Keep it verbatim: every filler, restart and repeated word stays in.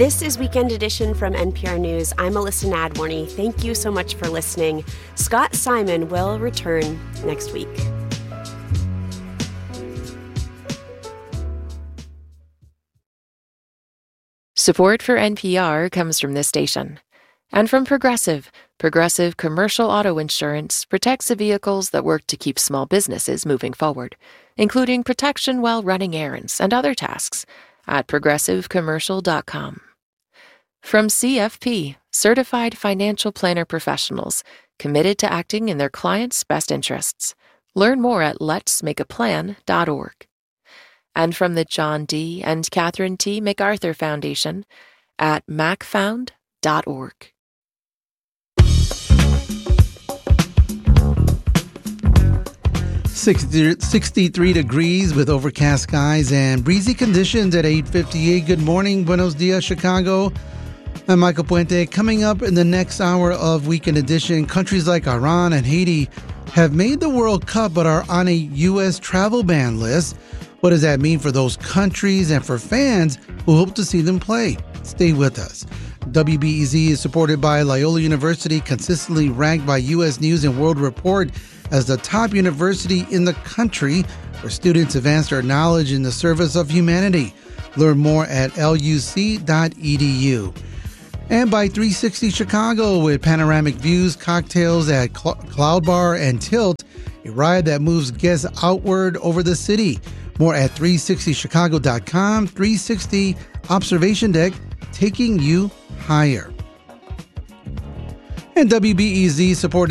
This is Weekend Edition from N P R News. I'm Alyssa Nadworny. Thank you so much for listening. Scott Simon will return next week. Support for N P R comes from this station. And from Progressive. Progressive Commercial Auto Insurance protects the vehicles that work to keep small businesses moving forward, including protection while running errands and other tasks at progressive commercial dot com. From C F P, Certified Financial Planner Professionals, committed to acting in their clients' best interests. Learn more at lets make a plan dot org. And from the John D. and Catherine T. MacArthur Foundation at mac found dot org. sixty-three degrees with overcast skies and breezy conditions at eight fifty-eight. Good morning, buenos dias, Chicago. I'm Michael Puente. Coming up in the next hour of Weekend Edition, countries like Iran and Haiti have made the World Cup but are on a U S travel ban list. What does that mean for those countries and for fans who hope to see them play? Stay with us. W B E Z is supported by Loyola University, consistently ranked by U S News and World Report as the top university in the country where students advance their knowledge in the service of humanity. Learn more at L U C dot E D U. And by three sixty Chicago with panoramic views, cocktails at Cl- Cloud Bar and Tilt, a ride that moves guests outward over the city. More at three sixty chicago dot com. three sixty Observation Deck, taking you higher. And W B E Z supported